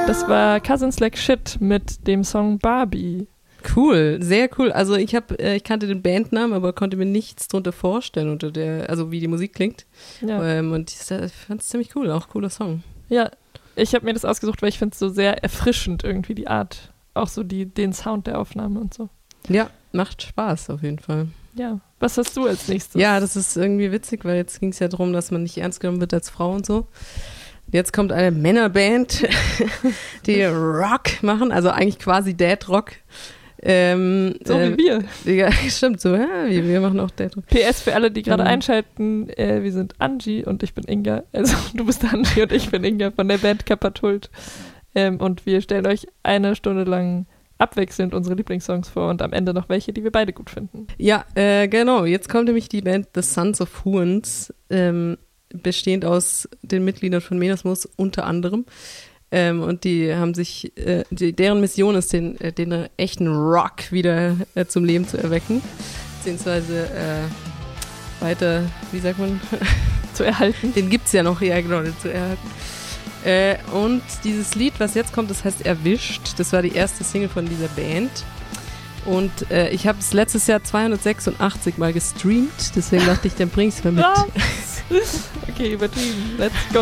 Das war Cousins Like Shit mit dem Song Barbie. Cool, sehr cool. Also ich kannte den Bandnamen, aber konnte mir nichts drunter vorstellen, also wie die Musik klingt. Ja. Und ich fand es ziemlich cool, auch cooler Song. Ja, ich habe mir das ausgesucht, weil ich finde es so sehr erfrischend irgendwie, die Art, auch so den Sound der Aufnahme und so. Ja, macht Spaß auf jeden Fall. Ja, was hast du als nächstes? Ja, das ist irgendwie witzig, weil jetzt ging es ja darum, dass man nicht ernst genommen wird als Frau und so. Jetzt kommt eine Männerband, die Rock machen, also eigentlich quasi Dad Rock. So wie wir. Ja, stimmt, so, ja, wir machen auch Dad Rock. PS für alle, die gerade einschalten, wir sind Angie und ich bin Inga. Also du bist Angie und ich bin Inga von der Band Kapatult. Und wir stellen euch 1 Stunde lang abwechselnd unsere Lieblingssongs vor und am Ende noch welche, die wir beide gut finden. Ja, genau. Jetzt kommt nämlich die Band The Sons of Huans, bestehend aus den Mitgliedern von Menasmus unter anderem. Und die haben sich, deren Mission ist, den echten Rock wieder zum Leben zu erwecken, beziehungsweise weiter, wie sagt man? Zu erhalten. Den gibt's ja noch, ja genau, den zu erhalten. Und dieses Lied, was jetzt kommt, das heißt Erwischt. Das war die erste Single von dieser Band. Und ich habe es letztes Jahr 286 Mal gestreamt, deswegen dachte ich, dann bring ich's mal mit. Okay, übertrieben. Let's go.